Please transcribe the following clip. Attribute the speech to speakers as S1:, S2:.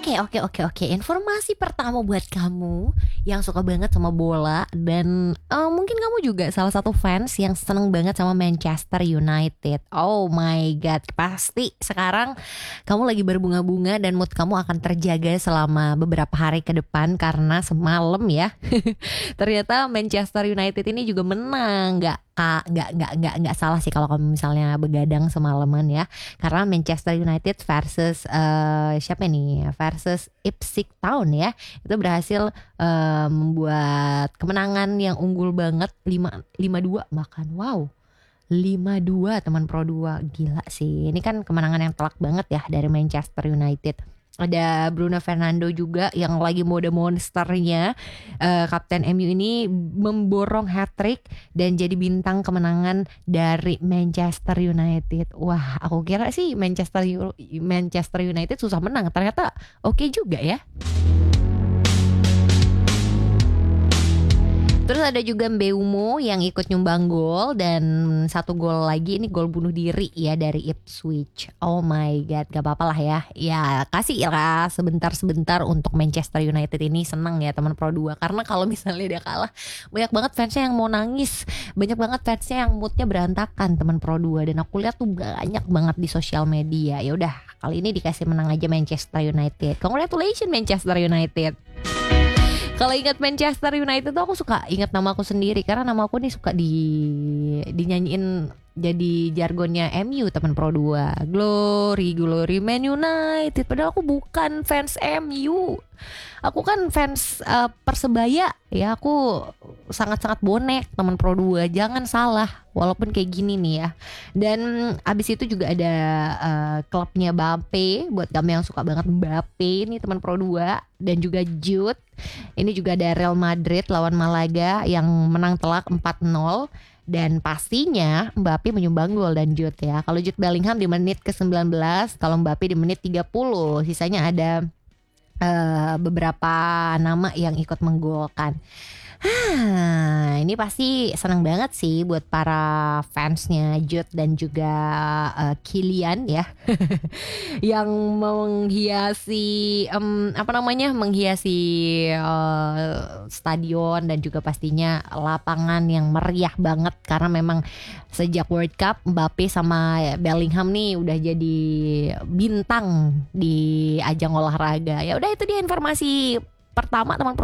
S1: Oke. Informasi pertama buat kamu yang suka banget sama bola dan mungkin kamu juga salah satu fans yang seneng banget sama Manchester United. Oh my god, pasti sekarang kamu lagi berbunga-bunga dan mood kamu akan terjaga selama beberapa hari ke depan karena semalam ya. Ternyata Manchester United ini juga menang. Nggak salah sih kalau kamu misalnya begadang semalaman ya, karena Manchester United versus siapa nih, versus Ipswich Town ya, itu berhasil membuat kemenangan yang unggul banget 5-2 bahkan. Wow, 5-2 teman Pro 2, gila sih. Ini kan kemenangan yang telak banget ya dari Manchester United. Ada Bruno Fernando juga yang lagi mode monsternya. Kapten MU ini memborong hat-trick dan jadi bintang kemenangan dari Manchester United. Wah, aku kira sih Manchester United susah menang, ternyata oke juga ya. Terus ada juga Mbeumo yang ikut nyumbang gol, dan satu gol lagi ini gol bunuh diri ya dari Ipswich. Oh my god, gak apa-apa lah ya. Ya kasih lah sebentar-sebentar untuk Manchester United ini, senang ya teman Pro 2. Karena kalau misalnya dia kalah, banyak banget fansnya yang mau nangis, banyak banget fansnya yang moodnya berantakan teman Pro 2. Dan aku lihat tuh banyak banget di sosial media. Ya udah, kali ini dikasih menang aja Manchester United. Congratulations Manchester United. Kalau ingat Manchester United tuh aku suka ingat nama aku sendiri, karena nama aku nih suka dinyanyiin jadi jargonnya MU teman Pro 2. Glory Man United. Padahal aku bukan fans MU. Aku kan fans Persebaya ya. Aku sangat-sangat bonek teman Pro 2. Jangan salah, walaupun kayak gini nih ya. Dan abis itu juga ada klubnya Mbappe. Buat kamu yang suka banget Mbappe nih teman Pro 2. Dan juga Jude. Ini juga ada Real Madrid lawan Malaga yang menang telak 4-0. Dan pastinya Mbappe menyumbang gol dan Jude ya. Kalau Jude Bellingham di menit ke-19, kalau Mbappe di menit 30. Sisanya ada beberapa nama yang ikut menggolkan. Ini pasti senang banget sih buat para fansnya Jude dan juga Kylian ya. Yang menghiasi menghiasi stadion dan juga pastinya lapangan yang meriah banget, karena memang sejak World Cup Mbappe sama Bellingham nih udah jadi bintang di ajang olahraga. Ya udah, itu dia informasi pertama teman